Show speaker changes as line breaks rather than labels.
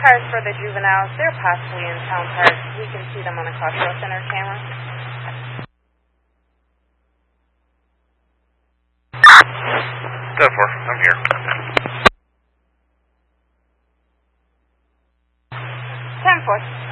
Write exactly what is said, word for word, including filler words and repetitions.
cars for the juveniles, they're possibly in Town Park. We can see them on the Crossroad Center camera.
ten four, I'm here.
ten four.